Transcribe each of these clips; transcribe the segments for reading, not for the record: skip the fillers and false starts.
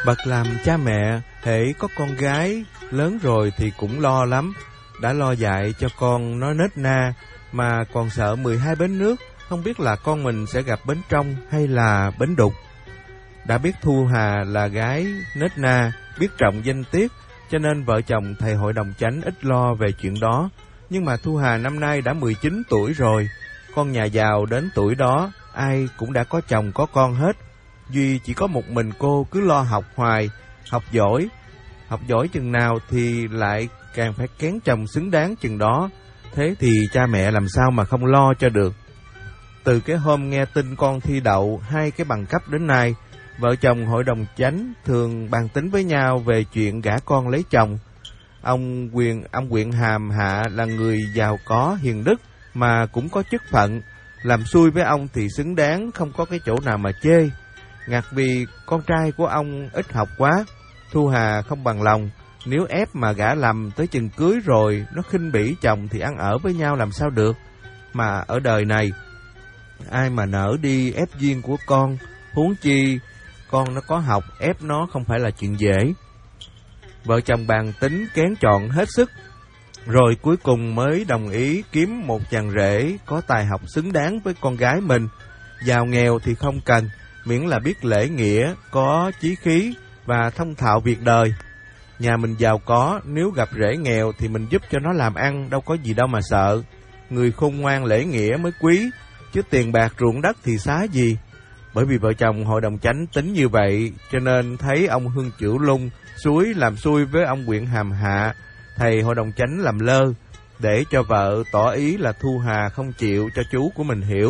Bậc làm cha mẹ, hễ có con gái lớn rồi thì cũng lo lắm. Đã lo dạy cho con nó nết na, mà còn sợ 12 bến nước, không biết là con mình sẽ gặp bến trong hay là bến đục. Đã biết Thu Hà là gái nết na, biết trọng danh tiết, cho nên vợ chồng thầy hội đồng chánh ít lo về chuyện đó. Nhưng mà Thu Hà năm nay đã 19 tuổi rồi, con nhà giàu đến tuổi đó, ai cũng đã có chồng có con hết. Duy chỉ có một mình cô cứ lo học hoài, học giỏi chừng nào thì lại càng phải kén chồng xứng đáng chừng đó. Thế thì cha mẹ làm sao mà không lo cho được. Từ cái hôm nghe tin con thi đậu 2 cái bằng cấp đến nay, vợ chồng hội đồng chánh thường bàn tính với nhau về chuyện gả con lấy chồng. Ông Quyện Hàm Hạ là người giàu có hiền đức mà cũng có chức phận, làm xui với ông thì xứng đáng, không có cái chỗ nào mà chê. Ngặt vì con trai của ông ít học quá, Thu Hà không bằng lòng. Nếu ép mà gả lầm tới chừng cưới rồi, nó khinh bỉ chồng thì ăn ở với nhau làm sao được. Mà ở đời này, ai mà nỡ đi ép duyên của con, huống chi con nó có học, ép nó không phải là chuyện dễ. Vợ chồng bàn tính kén chọn hết sức, rồi cuối cùng mới đồng ý kiếm một chàng rể có tài học xứng đáng với con gái mình. Giàu nghèo thì không cần, miễn là biết lễ nghĩa, có chí khí và thông thạo việc đời. Nhà mình giàu có, nếu gặp rể nghèo thì mình giúp cho nó làm ăn, đâu có gì đâu mà sợ. Người khôn ngoan lễ nghĩa mới quý, chứ tiền bạc ruộng đất thì xá gì. Bởi vì vợ chồng hội đồng chánh tính như vậy, cho nên thấy ông Hương Chửu Lung làm xui với ông Quyện Hàm Hạ, thầy hội đồng chánh làm lơ, để cho vợ tỏ ý là Thu Hà không chịu cho chú của mình hiểu.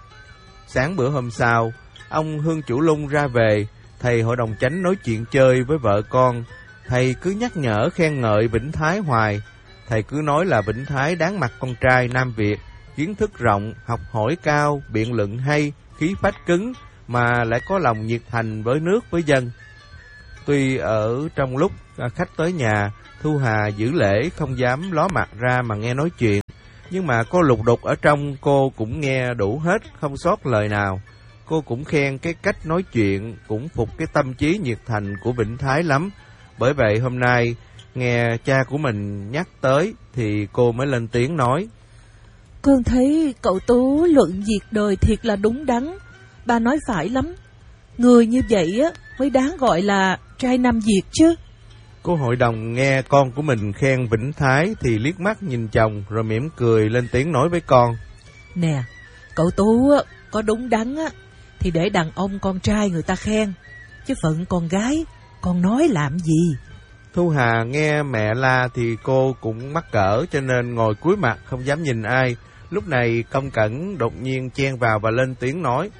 Sáng bữa hôm sau, ông Hương Chửu Lung ra về, thầy hội đồng chánh nói chuyện chơi với vợ con. Thầy cứ nhắc nhở khen ngợi Vĩnh Thái hoài. Thầy cứ nói là Vĩnh Thái đáng mặt con trai Nam Việt, kiến thức rộng, học hỏi cao, biện luận hay, khí phách cứng, mà lại có lòng nhiệt thành với nước với dân. Tuy ở trong lúc khách tới nhà, Thu Hà giữ lễ không dám ló mặt ra mà nghe nói chuyện, nhưng mà cô lục đục ở trong cô cũng nghe đủ hết, không sót lời nào. Cô cũng khen cái cách nói chuyện, cũng phục cái tâm trí nhiệt thành của Vĩnh Thái lắm. Bởi vậy hôm nay nghe cha của mình nhắc tới thì cô mới lên tiếng nói: Con thấy cậu Tú luận việc đời thiệt là đúng đắn. Ba nói phải lắm. Người như vậy á mới đáng gọi là trai Nam Việt chứ. Cô hội đồng nghe con của mình khen Vĩnh Thái thì liếc mắt nhìn chồng rồi mỉm cười lên tiếng nói với con: Nè, cậu Tú á, có đúng đắn á thì để đàn ông con trai người ta khen, chứ phận con gái con nói làm gì. Thu Hà nghe mẹ la thì cô cũng mắc cỡ, cho nên ngồi cúi mặt không dám nhìn ai. Lúc này Công Cẩn đột nhiên chen vào và lên tiếng nói: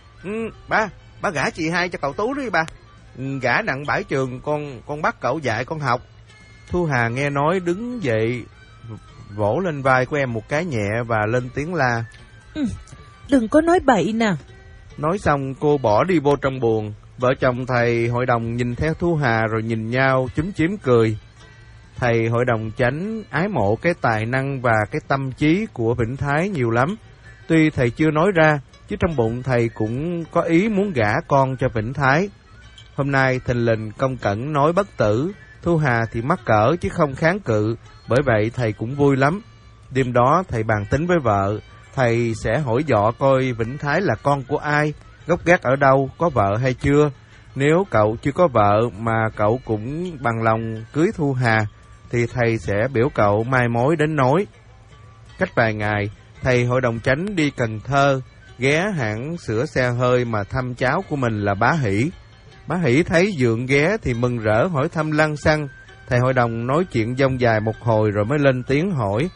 Ba gả chị hai cho cậu Tú đi ba. Gả nặng bãi trường, con bắt cậu dạy con học. Thu Hà nghe nói đứng dậy, vỗ lên vai của em một cái nhẹ và lên tiếng la: Đừng có nói bậy nè. Nói xong cô bỏ đi vô trong buồng. Vợ chồng thầy hội đồng nhìn theo Thu Hà rồi nhìn nhau chúm chím cười. Thầy hội đồng chánh ái mộ cái tài năng và cái tâm trí của Vĩnh Thái nhiều lắm. Tuy thầy chưa nói ra, chứ trong bụng thầy cũng có ý muốn gả con cho Vĩnh Thái. Hôm nay thình lình Công Cẩn nói bất tử, Thu Hà thì mắc cỡ chứ không kháng cự, bởi vậy thầy cũng vui lắm. Đêm đó thầy bàn tính với vợ, thầy sẽ hỏi dọ coi Vĩnh Thái là con của ai, gốc gác ở đâu, có vợ hay chưa. Nếu cậu chưa có vợ mà cậu cũng bằng lòng cưới Thu Hà, thì thầy sẽ biểu cậu mai mối đến nối. Cách vài ngày, thầy hội đồng chánh đi Cần Thơ, ghé hãng sửa xe hơi mà thăm cháu của mình là bá Hỷ. Bá Hỷ thấy dượng ghé thì mừng rỡ hỏi thăm lăng xăng. Thầy hội đồng nói chuyện dông dài một hồi rồi mới lên tiếng hỏi: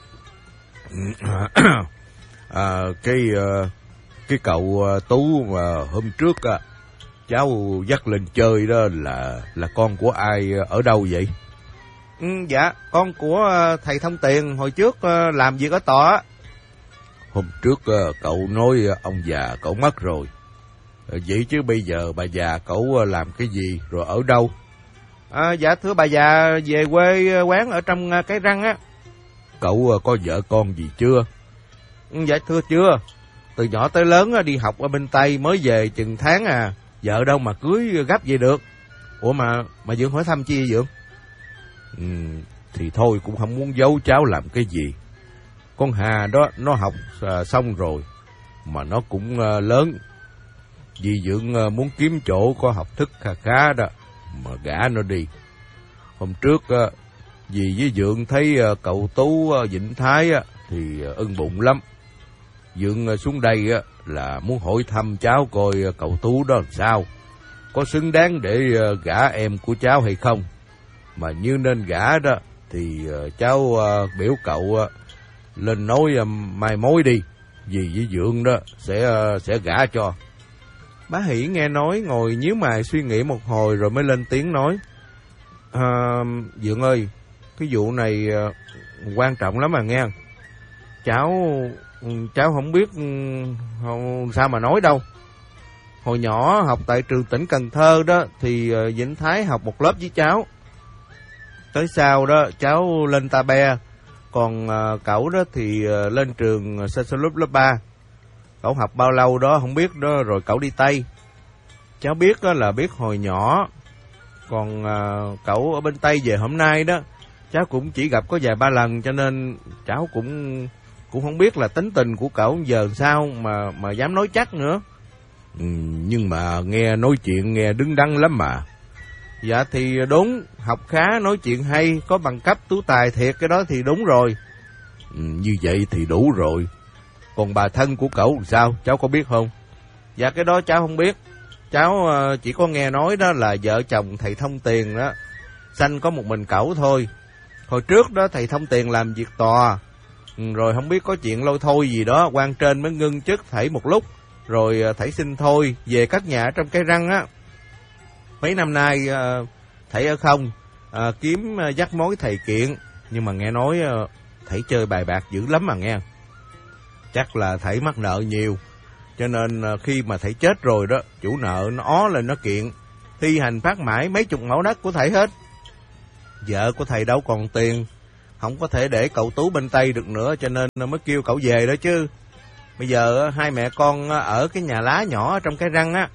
Cái cậu Tú mà hôm trước cháu dắt lên chơi đó là con của ai, ở đâu vậy? Dạ, con của thầy Thông Tiền, hồi trước làm việc ở tòa. Hôm trước cậu nói ông già cậu mất rồi. Vậy chứ bây giờ bà già cậu làm cái gì, rồi ở đâu? Dạ thưa bà già về quê quán ở trong Cái Răng á. Cậu có vợ con gì chưa? Dạ thưa chưa. Từ nhỏ tới lớn đi học ở bên Tây, mới về chừng tháng à. Vợ đâu mà cưới gấp vậy được. Ủa mà Dượng hỏi thăm chi vậy Dượng? Thì thôi cũng không muốn giấu cháu làm cái gì. Con Hà đó nó học xong rồi mà nó cũng lớn. Dì Dượng muốn kiếm chỗ có học thức khá khá đó mà gả nó đi. Hôm trước dì với Dượng thấy cậu Tú Vĩnh Thái thì ưng bụng lắm. Dượng xuống đây là muốn hỏi thăm cháu coi cậu Tú đó làm sao, có xứng đáng để gả em của cháu hay không. Mà như nên gả đó thì cháu biểu cậu lên nói mai mối đi, dì với Dượng đó sẽ gả cho. Bá Hỷ nghe nói ngồi nhíu mày suy nghĩ một hồi rồi mới lên tiếng nói: Dượng ơi, cái vụ này quan trọng lắm mà nghe. Cháu không biết sao mà nói đâu. Hồi nhỏ học tại trường tỉnh Cần Thơ đó thì Vĩnh Thái học một lớp với cháu. Tới sau đó cháu lên Ta Be, còn cậu đó thì lên trường Sasolub lớp 3. Cậu học bao lâu đó không biết đó, rồi cậu đi Tây. Cháu biết đó là biết hồi nhỏ. Còn cậu ở bên Tây về hôm nay đó, cháu cũng chỉ gặp có vài ba lần, cho nên cháu cũng không biết là tính tình của cậu giờ sao mà dám nói chắc nữa. Nhưng mà nghe nói chuyện nghe đứng đắn lắm mà. Dạ thì đúng, học khá, nói chuyện hay, có bằng cấp tú tài thiệt, cái đó thì đúng rồi. Như vậy thì đủ rồi. Còn bà thân của cậu làm sao, cháu có biết không? Dạ cái đó cháu không biết. Cháu chỉ có nghe nói đó là vợ chồng thầy Thông Tiền đó, sanh có một mình cậu thôi. Hồi trước đó thầy Thông Tiền làm việc tòa, rồi không biết có chuyện lôi thôi gì đó, quan trên mới ngưng chức thảy một lúc, rồi thảy xin thôi về cất nhà ở trong Cái Răng á. Mấy năm nay thảy ở không, kiếm dắt mối thầy kiện, nhưng mà nghe nói thảy chơi bài bạc dữ lắm mà nghe. Chắc là thảy mắc nợ nhiều, cho nên khi mà thảy chết rồi đó, chủ nợ nó ó lên nó kiện, thi hành phát mãi mấy chục mẫu đất của thảy hết. Vợ của thầy đâu còn tiền, không có thể để cậu Tú bên Tây được nữa, cho nên mới kêu cậu về đó chứ. Bây giờ hai mẹ con ở cái nhà lá nhỏ trong Cái Răng á.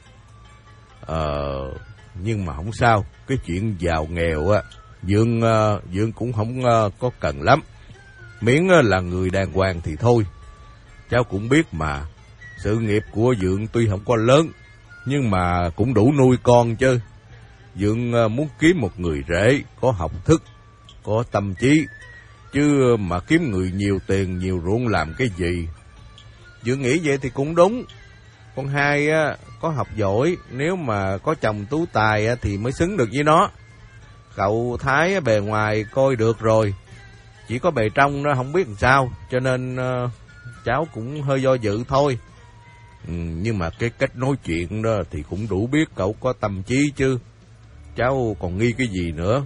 Nhưng mà không sao, cái chuyện giàu nghèo á, Dượng cũng không có cần lắm. Miễn là người đàng hoàng thì thôi. Cháu cũng biết mà, sự nghiệp của Dượng tuy không có lớn, nhưng mà cũng đủ nuôi con chứ. Dượng muốn kiếm một người rể, có học thức, có tâm trí, chứ mà kiếm người nhiều tiền, nhiều ruộng làm cái gì. Dượng nghĩ vậy thì cũng đúng. Con Hai có học giỏi, nếu mà có chồng tú tài thì mới xứng được với nó. Cậu Thái bề ngoài coi được rồi, chỉ có bề trong nó không biết làm sao, cho nên cháu cũng hơi do dự thôi. Nhưng mà cái cách nói chuyện đó thì cũng đủ biết cậu có tâm trí chứ. Cháu còn nghi cái gì nữa?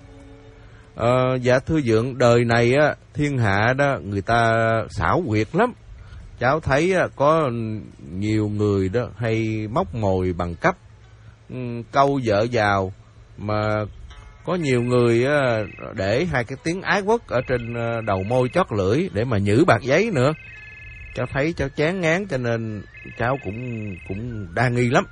Dạ thưa Dượng, đời này thiên hạ đó người ta xảo quyệt lắm. Cháu thấy có nhiều người đó hay móc mồi bằng cấp, câu vợ giàu, mà có nhiều người để hai cái tiếng ái quốc ở trên đầu môi chót lưỡi để mà nhử bạc giấy nữa. Cháu thấy cháu chán ngán, cho nên cháu cũng đa nghi lắm.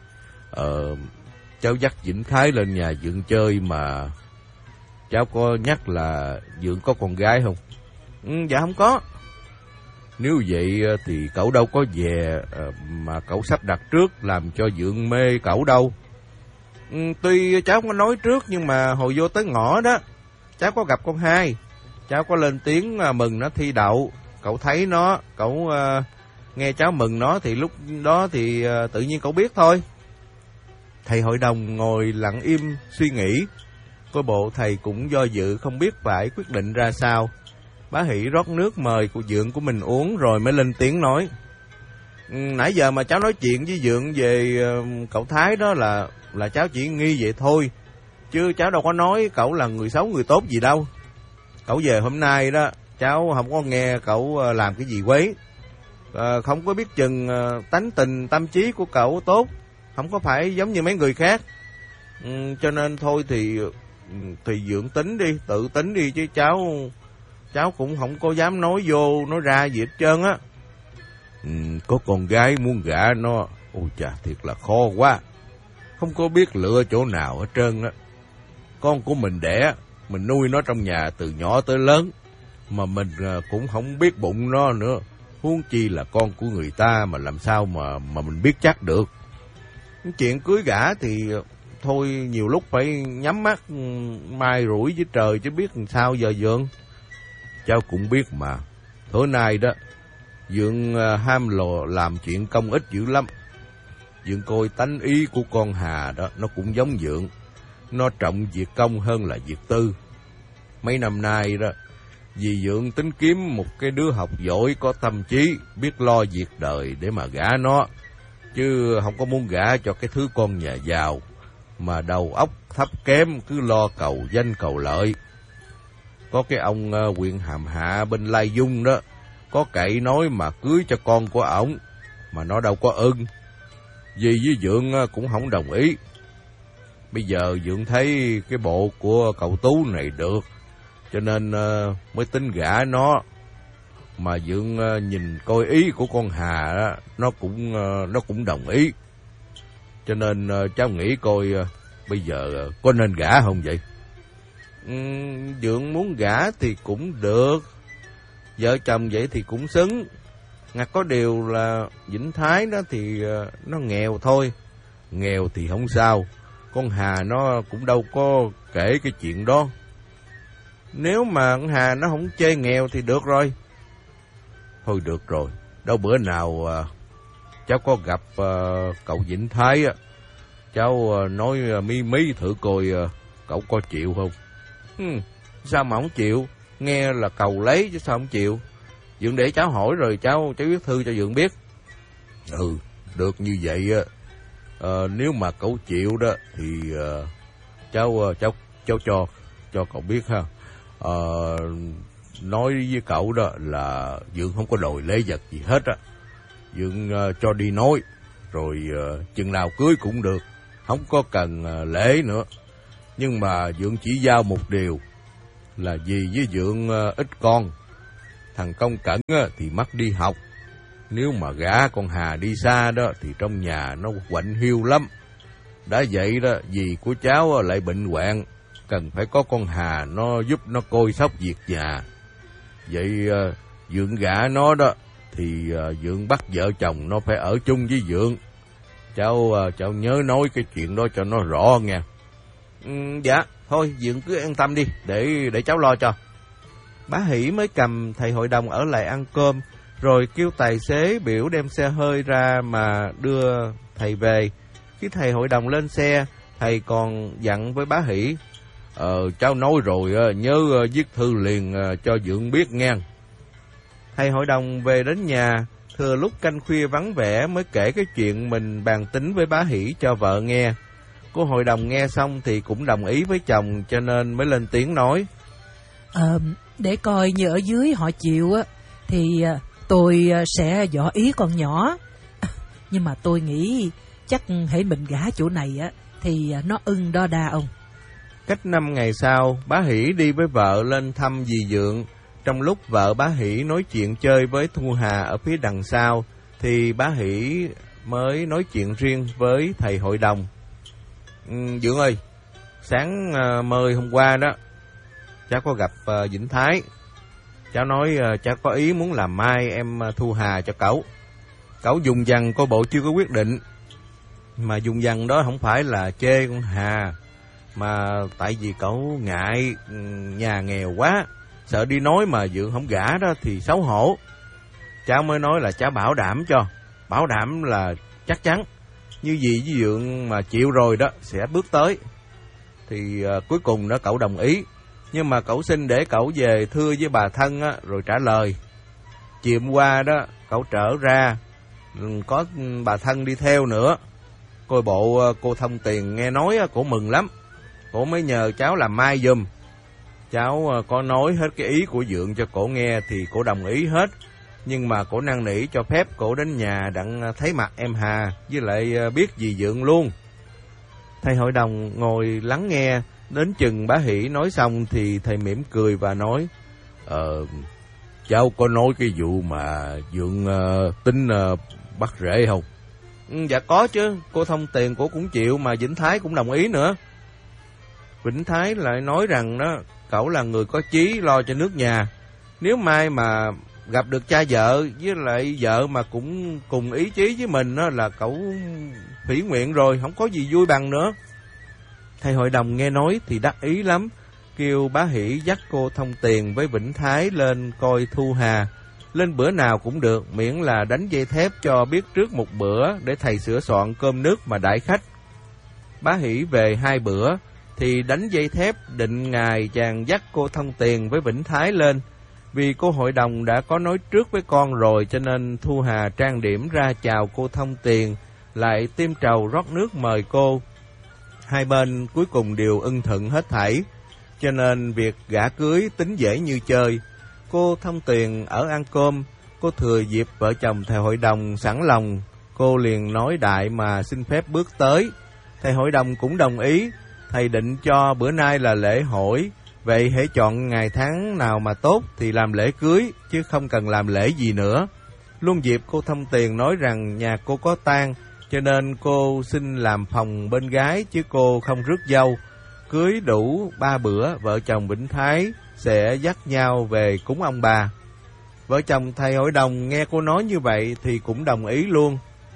Cháu dắt Vĩnh Thái lên nhà Dượng chơi mà cháu có nhắc là Dượng có con gái không? Dạ không có. Nếu vậy thì cậu đâu có về mà cậu sắp đặt trước làm cho Dượng mê cậu đâu. Tuy cháu không có nói trước, nhưng mà hồi vô tới ngõ đó, cháu có gặp con Hai. Cháu có lên tiếng mừng nó thi đậu. Cậu thấy nó, cậu nghe cháu mừng nó thì lúc đó thì tự nhiên cậu biết thôi. Thầy hội đồng ngồi lặng im suy nghĩ. Coi bộ thầy cũng do dự không biết phải quyết định ra sao. Bá Hỷ rót nước mời của Dượng của mình uống rồi mới lên tiếng nói: Nãy giờ mà cháu nói chuyện với Dượng về cậu Thái đó là cháu chỉ nghi vậy thôi, chứ cháu đâu có nói cậu là người xấu người tốt gì đâu. Cậu về hôm nay đó, cháu không có nghe cậu làm cái gì quấy. Không có biết chừng tánh tình tâm trí của cậu tốt, không có phải giống như mấy người khác. Cho nên thôi thì Dượng tính đi, tự tính đi, chứ cháu cũng không có dám nói vô nói ra gì hết trơn á. Có con gái muốn gả nó, ôi chà thiệt là khó quá. không có biết lựa chỗ nào hết trơn á. Con của mình đẻ, mình nuôi nó trong nhà từ nhỏ tới lớn, mà mình cũng không biết bụng nó nữa. Huống chi là con của người ta mà làm sao mà mình biết chắc được. Chuyện cưới gả thì thôi nhiều lúc phải nhắm mắt mai rủi với trời chứ biết làm sao giờ Dượng. Cháu cũng biết mà, thổi nay đó, Dượng ham lò làm chuyện công ích dữ lắm. Dượng coi tánh ý của con Hà đó, nó cũng giống Dượng. Nó trọng việc công hơn là việc tư. Mấy năm nay đó, vì Dượng tính kiếm một cái đứa học giỏi có tâm trí, biết lo việc đời để mà gả nó, chứ không có muốn gả cho cái thứ con nhà giàu mà đầu óc thấp kém, cứ lo cầu danh cầu lợi. Có cái ông huyện Hàm Hạ bên Lai Dung đó, có cậy nói mà cưới cho con của ổng, mà nó đâu có ưng. Dì với Dượng cũng không đồng ý. Bây giờ Dượng thấy cái bộ của cậu Tú này được, cho nên mới tính gả nó. Mà Dượng nhìn coi ý của con Hà đó, nó cũng đồng ý. Cho nên cháu nghĩ coi bây giờ có nên gả không vậy? Dượng muốn gả thì cũng được, vợ chồng vậy thì cũng xứng. Ngặt có điều là Vĩnh Thái đó thì nó nghèo thôi. Nghèo thì không sao, con Hà nó cũng đâu có kể cái chuyện đó. Nếu mà con Hà nó không chê nghèo thì được rồi. Thôi được rồi, đâu bữa nào cháu có gặp cậu Vĩnh Thái á, cháu nói mí thử coi cậu có chịu không. Sao mà không chịu, nghe là cầu lấy chứ sao không chịu. Dượng để cháu hỏi rồi cháu viết thư cho Dượng biết. Được như vậy á. Nếu mà cậu chịu đó thì cháu cho cậu biết ha. Nói với cậu đó là Dượng không có đòi lễ vật gì hết á. Dượng cho đi nói, rồi chừng nào cưới cũng được, không có cần lễ nữa. Nhưng mà Dượng chỉ giao một điều, là dì với Dượng ít con. Thằng Công Cẩn thì mắc đi học. Nếu mà gả con Hà đi xa đó thì trong nhà nó quạnh hiu lắm. Đã vậy đó, dì của cháu lại bệnh hoạn, cần phải có con Hà nó giúp nó coi sóc việc nhà. Vậy Dượng gả nó đó thì Dượng bắt vợ chồng nó phải ở chung với Dượng. Cháu nhớ nói cái chuyện đó cho nó rõ nha. Dạ, thôi Dượng cứ an tâm đi, để cháu lo cho. Bá Hỷ mới cầm thầy hội đồng ở lại ăn cơm, rồi kêu tài xế biểu đem xe hơi ra mà đưa thầy về. Khi thầy hội đồng lên xe, thầy còn dặn với Bá Hỷ: cháu nói rồi, nhớ viết thư liền cho Dượng biết nghe. Thầy hội đồng về đến nhà, thừa lúc canh khuya vắng vẻ mới kể cái chuyện mình bàn tính với Bá Hỷ cho vợ nghe. Cô hội đồng nghe xong thì cũng đồng ý với chồng, cho nên mới lên tiếng nói: để coi như ở dưới họ chịu á, thì tôi sẽ dò ý con nhỏ. Nhưng mà tôi nghĩ chắc hễ mình gả chỗ này á thì nó ưng đo đa ông. Cách 5 ngày sau, Bá Hỷ đi với vợ lên thăm dì Dượng. Trong lúc vợ Bá Hỷ nói chuyện chơi với Thu Hà ở phía đằng sau, thì Bá Hỷ mới nói chuyện riêng với thầy hội đồng. Dượng ơi, sáng mời hôm qua đó, cháu có gặp Vĩnh Thái. Cháu nói cháu có ý muốn làm mai em Thu Hà cho cậu. Cậu dùng dằng coi bộ chưa có quyết định. Mà dùng dằng đó không phải là chê con Hà, mà tại vì cậu ngại nhà nghèo quá, sợ đi nói mà Dượng không gả đó thì xấu hổ. Cháu mới nói là cháu bảo đảm cho, bảo đảm là chắc chắn. Như gì với Dượng mà chịu rồi đó sẽ bước tới. Thì cuối cùng đó cậu đồng ý. Nhưng mà cậu xin để cậu về thưa với bà thân á, rồi trả lời. Chiều hôm qua đó cậu trở ra, có bà thân đi theo nữa. Coi bộ cô Thông Tiền nghe nói cổ mừng lắm, cổ mới nhờ cháu làm mai giùm. Cháu có nói hết cái ý của Dượng cho cổ nghe thì cổ đồng ý hết. Nhưng mà cổ năn nỉ cho phép cổ đến nhà đặng thấy mặt em Hà, với lại biết gì Dượng luôn. Thầy hội đồng ngồi lắng nghe, đến chừng Bá Hỷ nói xong thì thầy mỉm cười và nói: cháu có nói cái vụ mà Dượng tính bắt rễ không? Dạ có chứ, cô Thông Tiền cô cũng chịu, mà Vĩnh Thái cũng đồng ý nữa. Vĩnh Thái lại nói rằng đó, cậu là người có chí lo cho nước nhà. Nếu mai mà gặp được cha vợ với lại vợ mà cũng cùng ý chí với mình đó, là cậu thủy nguyện rồi, không có gì vui bằng nữa. Thầy hội đồng nghe nói thì đắc ý lắm, kêu bá Hỷ dắt cô Thông Tiền với Vĩnh Thái lên coi Thu Hà. Lên bữa nào cũng được, miễn là đánh dây thép cho biết trước một bữa để thầy sửa soạn cơm nước mà đãi khách. Bá Hỷ về 2 bữa thì đánh dây thép định ngày chàng dắt cô Thông Tiền với Vĩnh Thái lên. Vì cô hội đồng đã có nói trước với con rồi, cho nên Thu Hà trang điểm ra chào cô Thông Tiền, lại tiêm trầu rót nước mời cô. Hai bên cuối cùng đều ưng thuận hết thảy, cho nên việc gả cưới tính dễ như chơi. Cô Thông Tiền ở ăn cơm, cô thừa dịp vợ chồng thầy hội đồng sẵn lòng, cô liền nói đại mà xin phép bước tới. Thầy hội đồng cũng đồng ý, thầy định cho bữa nay là lễ hỏi, vậy hãy chọn ngày tháng nào mà tốt thì làm lễ cưới, chứ không cần làm lễ gì nữa. Luôn dịp cô Thông Tiền nói rằng nhà cô có tang, cho nên cô xin làm phòng bên gái chứ cô không rước dâu. Cưới đủ 3 bữa, vợ chồng Vĩnh Thái sẽ dắt nhau về cúng ông bà. Vợ chồng thầy hội đồng nghe cô nói như vậy thì cũng đồng ý luôn.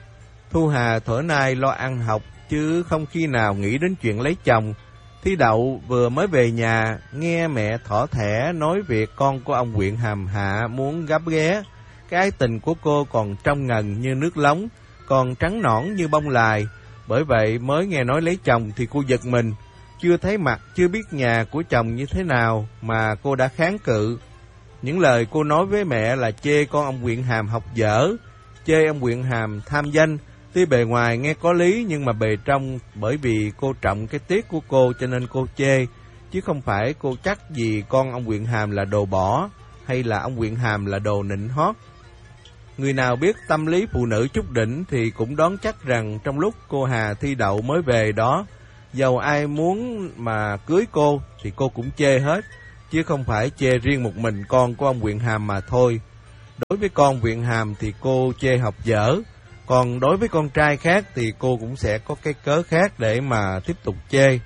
Thu Hà thuở nay lo ăn học chứ không khi nào nghĩ đến chuyện lấy chồng. Thi Đậu vừa mới về nhà, nghe mẹ thỏ thẻ nói việc con của ông huyện Hàm Hạ muốn gấp ghé. Cái ái tình của cô còn trong ngần như nước lóng, còn trắng nõn như bông lài. Bởi vậy mới nghe nói lấy chồng thì cô giật mình. Chưa thấy mặt, chưa biết nhà của chồng như thế nào mà cô đã kháng cự. Những lời cô nói với mẹ là chê con ông huyện Hàm học dở, chê ông huyện Hàm tham danh. Tuy bề ngoài nghe có lý nhưng mà bề trong, bởi vì cô trọng cái tiếc của cô cho nên cô chê, chứ không phải cô chắc gì con ông huyện Hàm là đồ bỏ hay là ông huyện Hàm là đồ nịnh hót. Người nào biết tâm lý phụ nữ chút đỉnh thì cũng đoán chắc rằng trong lúc cô Hà Thi Đậu mới về đó, dầu ai muốn mà cưới cô thì cô cũng chê hết, chứ không phải chê riêng một mình con của ông huyện Hàm mà thôi. Đối với con huyện Hàm thì cô chê học dở, còn đối với con trai khác thì cô cũng sẽ có cái cớ khác để mà tiếp tục chê.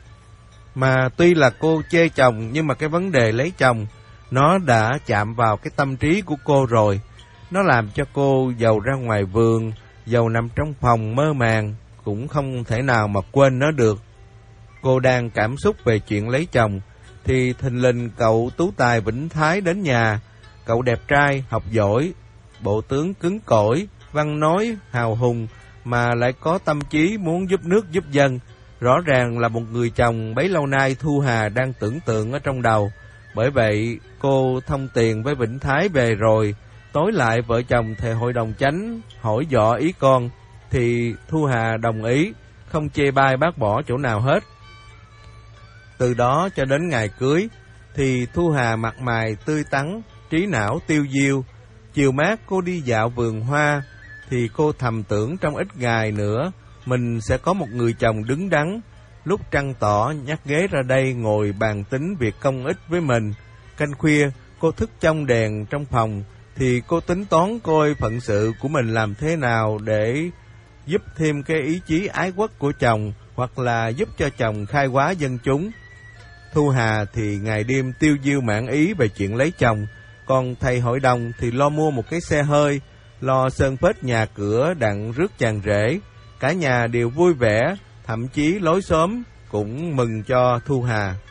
Mà tuy là cô chê chồng, nhưng mà cái vấn đề lấy chồng nó đã chạm vào cái tâm trí của cô rồi. Nó làm cho cô dầu ra ngoài vườn, dầu nằm trong phòng mơ màng, cũng không thể nào mà quên nó được. Cô đang cảm xúc về chuyện lấy chồng thì thình lình cậu tú tài Vĩnh Thái đến nhà. Cậu đẹp trai, học giỏi, bộ tướng cứng cỏi, văn nói hào hùng, mà lại có tâm trí muốn giúp nước giúp dân. Rõ ràng là một người chồng bấy lâu nay Thu Hà đang tưởng tượng ở trong đầu. Bởi vậy cô Thông Tiền với Vĩnh Thái về rồi, tối lại vợ chồng thầy hội đồng chánh hỏi dò ý con, thì Thu Hà đồng ý, không chê bai bác bỏ chỗ nào hết. Từ đó cho đến ngày cưới thì Thu Hà mặt mày tươi tắn, trí não tiêu diêu. Chiều mát cô đi dạo vườn hoa thì cô thầm tưởng trong ít ngày nữa mình sẽ có một người chồng đứng đắn. Lúc trăng tỏ nhắc ghế ra đây ngồi bàn tính việc công ích với mình. Canh khuya cô thức trong đèn trong phòng thì cô tính toán coi phận sự của mình làm thế nào để giúp thêm cái ý chí ái quốc của chồng, hoặc là giúp cho chồng khai hóa dân chúng. Thu Hà thì ngày đêm tiêu diêu mãn ý về chuyện lấy chồng, còn thầy hội đồng thì lo mua một cái xe hơi, lo sơn phết nhà cửa đặng rước chàng rể. Cả nhà đều vui vẻ, thậm chí lối xóm cũng mừng cho Thu Hà.